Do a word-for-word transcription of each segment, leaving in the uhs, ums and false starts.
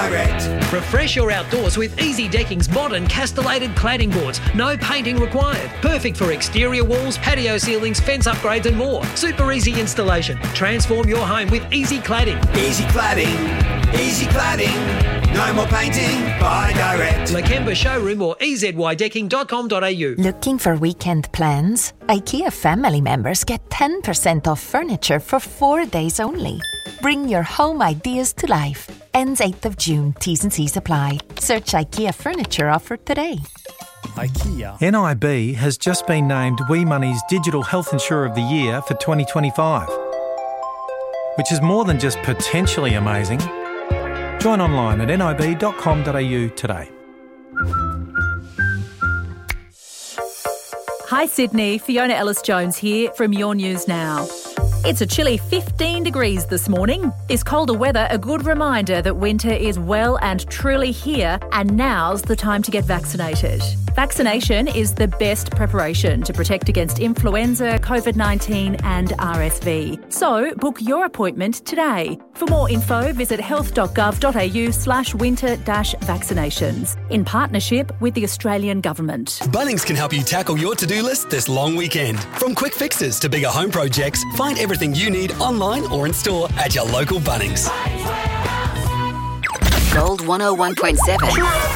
Direct. Refresh your outdoors with Easy Decking's modern castellated cladding boards. No painting required. Perfect for exterior walls, patio ceilings, fence upgrades and more. Super easy installation. Transform your home with Easy Cladding. Easy Cladding. Easy Cladding. No more painting. Buy direct. Lakemba Showroom or e z y decking dot com dot a u. Looking for weekend plans? IKEA family members get ten percent off furniture for four days only. Bring your home ideas to life. Ends eighth of June. T's and C's apply. Search IKEA furniture offer today. IKEA. N I B has just been named Wee Money's Digital Health Insurer of the Year for twenty twenty-five, which is more than just potentially amazing. Join online at nib dot com dot a u today. Hi Sydney, Fiona Ellis-Jones here from Your News Now. It's a chilly fifteen degrees this morning. Is colder weather a good reminder that winter is well and truly here, and now's the time to get vaccinated? Vaccination is the best preparation to protect against influenza, covid nineteen and R S V. So book your appointment today. For more info, visit health dot gov dot a u slash winter dash vaccinations in partnership with the Australian Government. Bunnings can help you tackle your to-do list this long weekend. From quick fixes to bigger home projects, find everything you need online or in store at your local Bunnings. Gold one oh one point seven.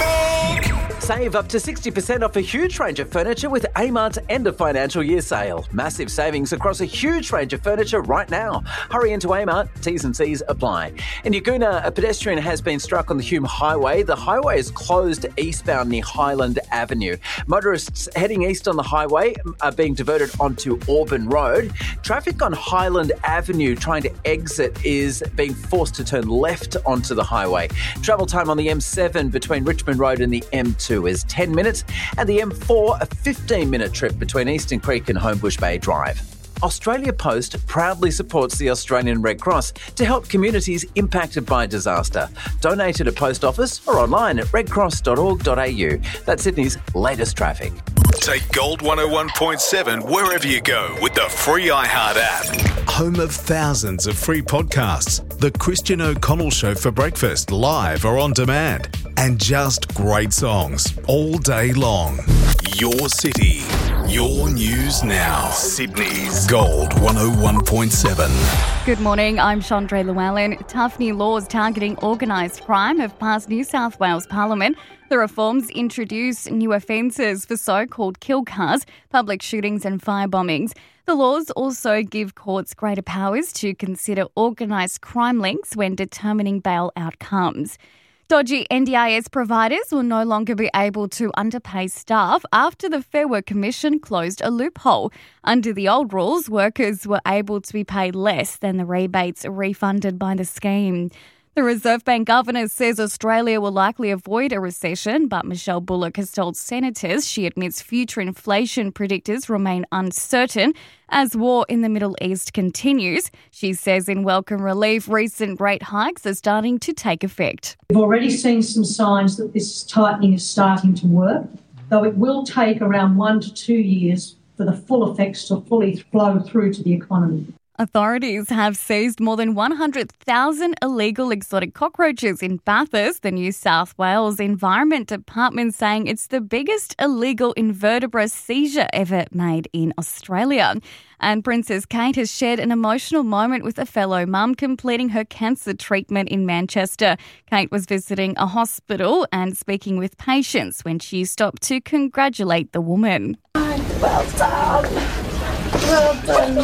Save up to sixty percent off a huge range of furniture with Amart's end of financial year sale. Massive savings across a huge range of furniture right now. Hurry into Amart, T's and C's apply. In Yagoona, a pedestrian has been struck on the Hume Highway. The highway is closed eastbound near Highland Avenue. Motorists heading east on the highway are being diverted onto Auburn Road. Traffic on Highland Avenue trying to exit is being forced to turn left onto the highway. Travel time on the M seven between Richmond Road and the M two is ten minutes, and the M four a fifteen minute trip between Eastern Creek and Homebush Bay Drive. Australia Post proudly supports the Australian Red Cross to help communities impacted by disaster. Donate at a post office or online at red cross dot org dot a u. That's Sydney's latest traffic. Take Gold one oh one point seven wherever you go with the free iHeart app. Home of thousands of free podcasts. The Christian O'Connell Show for breakfast, live or on demand. And just great songs all day long. Your city, your news now. Sydney's Gold one oh one point seven. Good morning, I'm Chandra Llewellyn. Tough new laws targeting organised crime have passed New South Wales Parliament. The reforms introduce new offences for so-called kill cars, public shootings and fire bombings. The laws also give courts greater powers to consider organised crime links when determining bail outcomes. Dodgy N D I S providers will no longer be able to underpay staff after the Fair Work Commission closed a loophole. Under the old rules, workers were able to be paid less than the rebates refunded by the scheme. The Reserve Bank Governor says Australia will likely avoid a recession, but Michelle Bullock has told senators she admits future inflation predictors remain uncertain as war in the Middle East continues. She says in welcome relief, recent rate hikes are starting to take effect. We've already seen some signs that this tightening is starting to work, though it will take around one to two years for the full effects to fully flow through to the economy. Authorities have seized more than one hundred thousand illegal exotic cockroaches in Bathurst. The New South Wales Environment Department saying it's the biggest illegal invertebrate seizure ever made in Australia. And Princess Kate has shared an emotional moment with a fellow mum completing her cancer treatment in Manchester. Kate was visiting a hospital and speaking with patients when she stopped to congratulate the woman. Well done. Well done,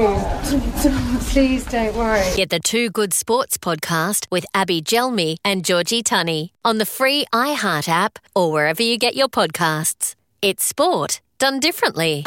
you. Please don't worry. Get the Two Good Sports podcast with Abby Gelmi and Georgie Tunney on the free iHeart app or wherever you get your podcasts. It's sport done differently.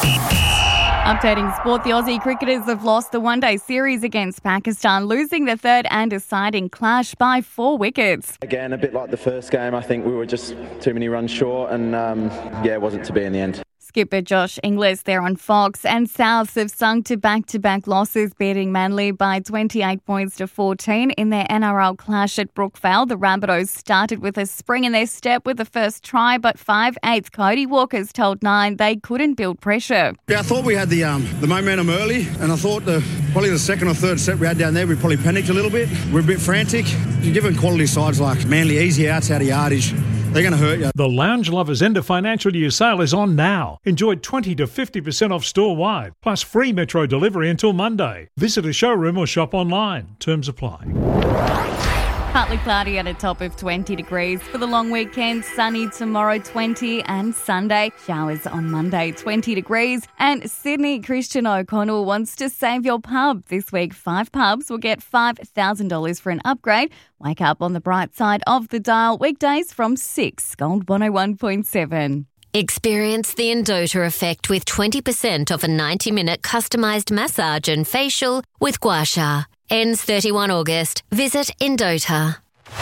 Updating sport, the Aussie cricketers have lost the one-day series against Pakistan, losing the third and deciding clash by four wickets. Again, a bit like the first game, I think we were just too many runs short and, um, yeah, it wasn't to be in the end. Skipper Josh Inglis there on Fox, and Souths have sunk to back-to-back losses, beating Manly by twenty-eight points to fourteen in their N R L clash at Brookvale. The Rabbitohs started with a spring in their step with the first try, but five-eighths Cody Walker's told Nine they couldn't build pressure. Yeah, I thought we had the um, the momentum early, and I thought the probably the second or third set we had down there, we probably panicked a little bit. We're a bit frantic. You're giving quality sides like Manly easy outs out of yardage. They're going to hurt you. The Lounge Lovers End of Financial Year sale is on now. Enjoy twenty to fifty percent off store-wide, plus free Metro delivery until Monday. Visit a showroom or shop online. Terms apply. Partly cloudy at a top of twenty degrees. For the long weekend, sunny tomorrow, twenty, and Sunday. Showers on Monday, twenty degrees. And Sydney Christian O'Connell wants to save your pub. This week, five pubs will get five thousand dollars for an upgrade. Wake up on the bright side of the dial weekdays from six. Gold one oh one point seven. Experience the Endota effect with twenty percent off a ninety-minute customised massage and facial with Gua Sha. Ends thirty-first of August. Visit Endota.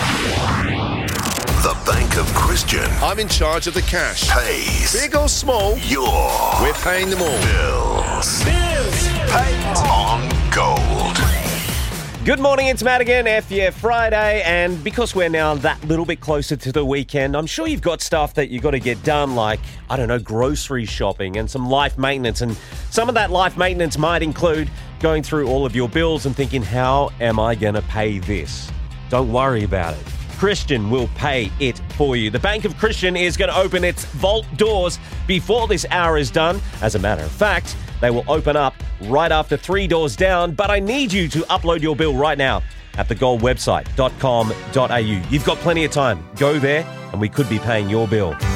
The Bank of Christian I'm in charge of the cash. pays Big or small, your we're paying them all. bills. Bills paid on gold. Good morning, it's Matt again, F yeah Friday, and because we're now that little bit closer to the weekend, I'm sure you've got stuff that you've got to get done, like, I don't know, grocery shopping and some life maintenance, and some of that life maintenance might include going through all of your bills and thinking, how am I going to pay this? Don't worry about it. Christian will pay it for you. The Bank of Christian is going to open its vault doors before this hour is done. As a matter of fact, they will open up right after three doors down, but I need you to upload your bill right now at the gold website dot com dot a u. You've got plenty of time. Go there and we could be paying your bill.